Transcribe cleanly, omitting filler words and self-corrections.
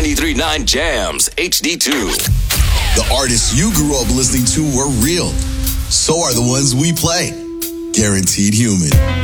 93.9 Jams HD2. The artists you grew up listening to were real. So are the ones we play. Guaranteed Human.